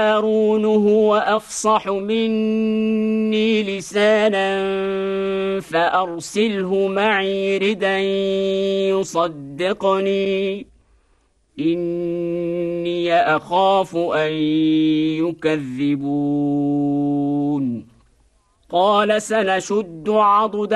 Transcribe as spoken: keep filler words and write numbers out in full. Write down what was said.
هارون هو أفصح مني لسانا فأرسله معي ردا يصدقني إني أخاف أن يكذبون قال سنشد عضدا